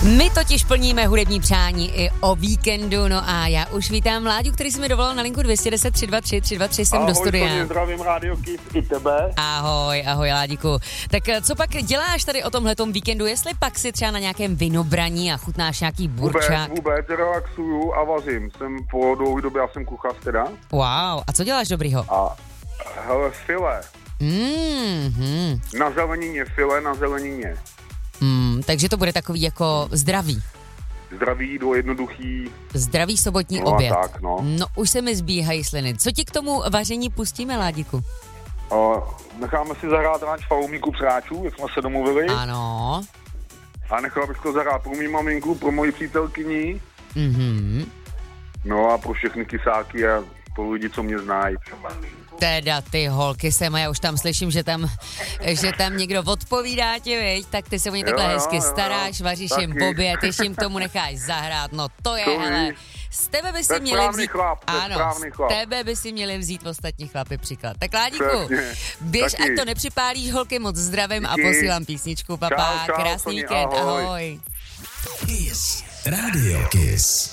My totiž plníme hudební přání i o víkendu, no a já už vítám Láďu, který si mi dovolal na linku 210 323 323 sem do studia. Ahoj, zdravím Radio Kiss i tebe. Ahoj Láďku. Tak co pak děláš tady o tomhletom víkendu, jestli pak si třeba na nějakém vinobraní a chutnáš nějaký burčák? Vůbec, relaxuju a vařím. Jsem po dlouhé době, já jsem kuchař teda. Wow, a co děláš dobrýho? A hele, file. Na zelenině, file na zelenině. Takže to bude takový jako zdravý. Zdravý jídlo, jednoduchý. Zdravý sobotní no oběd. Tak, no. No už se mi zbíhají sliny. Co ti k tomu vaření pustíme, Ládiku? Necháme si zahrát ranč Falumíku Přáčů, jak jsme se domluvili. Ano. A nechal bych to zahrát pro mý maminku, pro moji přítelkyni. No a pro všechny kysáky a pro lidi, co mě znají. Teda ty holky sem a já už tam slyším, že tam někdo odpovídá ti, viď? Tak ty se o ně takhle hezky staráš, vaříš jim oběd, ještě jim tomu necháš zahrát, no to je, hele, z tebe by si měli vzít, z tebe by si měli vzít ostatní chlapy příklad. Tak Ládíku, běž, ať to nepřipálíš, holky, moc zdravím a posílám písničku, papá, krásný víkend, ahoj. Kiss, Radio Kiss.